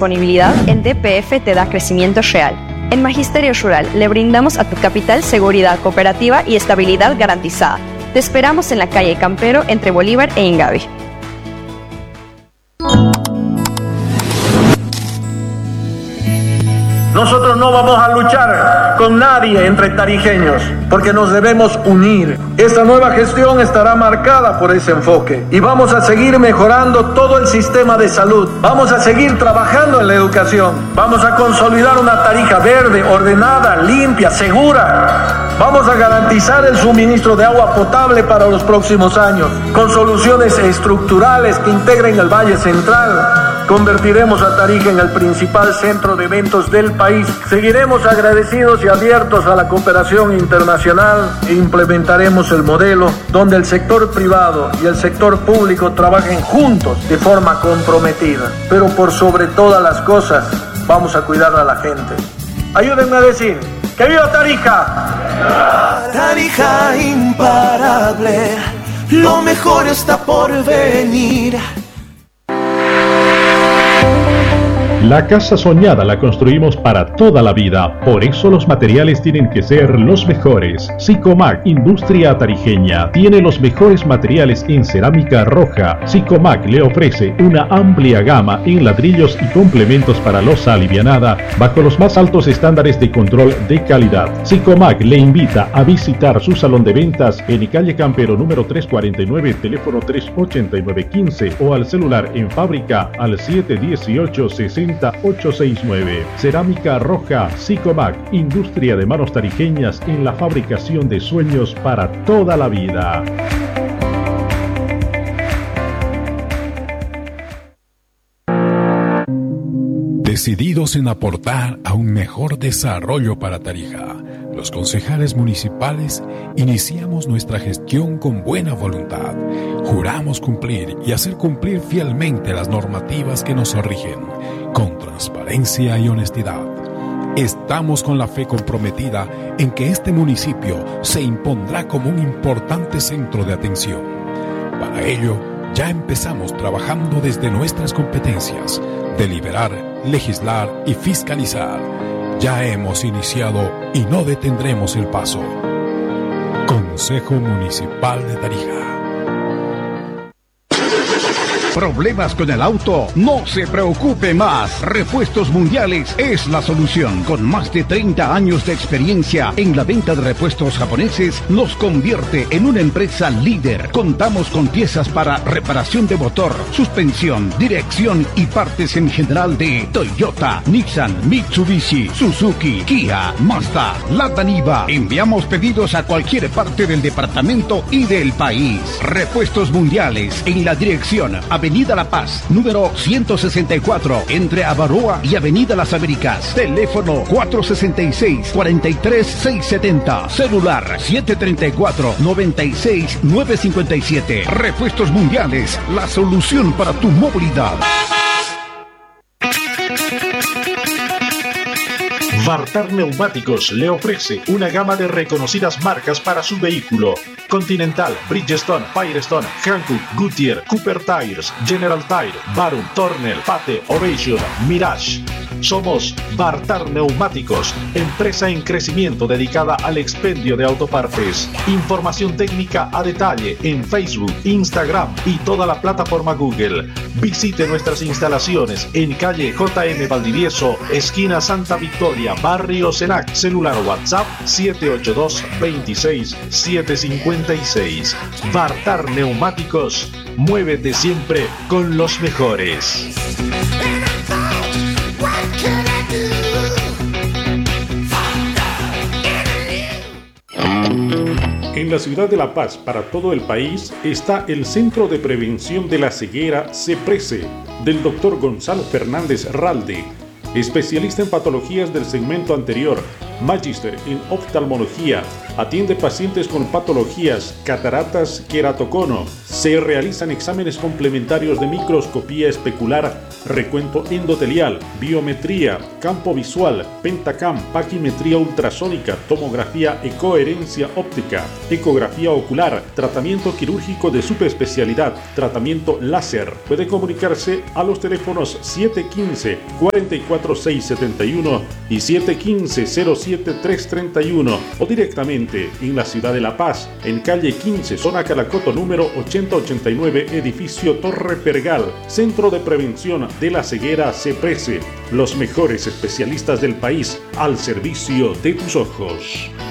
disponibilidad, el DPF te da crecimiento real. En Magisterio Rural le brindamos a tu capital seguridad cooperativa y estabilidad garantizada. Te esperamos en la calle Campero entre Bolívar e Ingavi. Nosotros no vamos a luchar con nadie entre tarijeños, porque nos debemos unir. Esta nueva gestión estará marcada por ese enfoque y vamos a seguir mejorando todo el sistema de salud. Vamos a seguir trabajando en la educación. Vamos a consolidar una Tarija verde, ordenada, limpia, segura. Vamos a garantizar el suministro de agua potable para los próximos años, con soluciones estructurales que integren el Valle Central. Convertiremos a Tarija en el principal centro de eventos del país. Seguiremos agradecidos y abiertos a la cooperación internacional e implementaremos el modelo donde el sector privado y el sector público trabajen juntos de forma comprometida. Pero por sobre todas las cosas, vamos a cuidar a la gente. Ayúdenme a decir, ¡que viva Tarija! Tarija imparable, lo mejor está por venir. La casa soñada la construimos para toda la vida, por eso los materiales tienen que ser los mejores. Sicomac, industria tarijeña, tiene los mejores materiales en cerámica roja. Sicomac le ofrece una amplia gama en ladrillos y complementos para losa alivianada, bajo los más altos estándares de control de calidad. Sicomac le invita a visitar su salón de ventas en calle Campero número 349, teléfono 38915 o al celular en fábrica al 718-60869. Cerámica roja Sicomac, industria de manos tarijeñas en la fabricación de sueños para toda la vida. Decididos en aportar a un mejor desarrollo para Tarija, los concejales municipales iniciamos nuestra gestión con buena voluntad. Juramos cumplir y hacer cumplir fielmente las normativas que nos rigen, con transparencia y honestidad. Estamos con la fe comprometida en que este municipio se impondrá como un importante centro de atención. Para ello, ya empezamos trabajando desde nuestras competencias: deliberar, legislar y fiscalizar. Ya hemos iniciado y no detendremos el paso. Consejo Municipal de Tarija. ¿Problemas con el auto? No se preocupe más. Repuestos Mundiales es la solución. Con más de 30 años de experiencia en la venta de repuestos japoneses, nos convierte en una empresa líder. Contamos con piezas para reparación de motor, suspensión, dirección y partes en general de Toyota, Nissan, Mitsubishi, Suzuki, Kia, Mazda, Lada Niva. Enviamos pedidos a cualquier parte del departamento y del país. Repuestos Mundiales en la dirección Avenida La Paz, número 164, entre Avarúa y Avenida Las Américas. Teléfono 466-43670. Celular 734-96957. Repuestos Mundiales, la solución para tu movilidad. Vartar Neumáticos le ofrece una gama de reconocidas marcas para su vehículo: Continental, Bridgestone, Firestone, Hankook, Goodyear, Cooper Tires, General Tire, Barum, Tornel, Pate, Ovation, Mirage. Somos Vartar Neumáticos, empresa en crecimiento dedicada al expendio de autopartes. Información técnica a detalle en Facebook, Instagram y toda la plataforma Google. Visite nuestras instalaciones en calle JM Valdivieso, esquina Santa Victoria, barrio Senac. Celular o WhatsApp 782-26-756. Vartar Neumáticos, muévete siempre con los mejores. En la ciudad de La Paz, para todo el país, está el Centro de Prevención de la Ceguera CEPRESE, del Dr. Gonzalo Fernández Ralde, especialista en patologías del segmento anterior, Magister en oftalmología. Atiende pacientes con patologías, cataratas, queratocono. Se realizan exámenes complementarios de microscopía especular, recuento endotelial, biometría, campo visual, pentacam, paquimetría ultrasónica, tomografía e coherencia óptica, ecografía ocular, tratamiento quirúrgico de subespecialidad, tratamiento láser. Puede comunicarse a los teléfonos 715-44671 y 715-07331 o directamente en la ciudad de La Paz, en calle 15, zona Calacoto, número 8089, edificio Torre Pergal, Centro de Prevención de la Ceguera CEPRESE. Los mejores especialistas del país al servicio de tus ojos.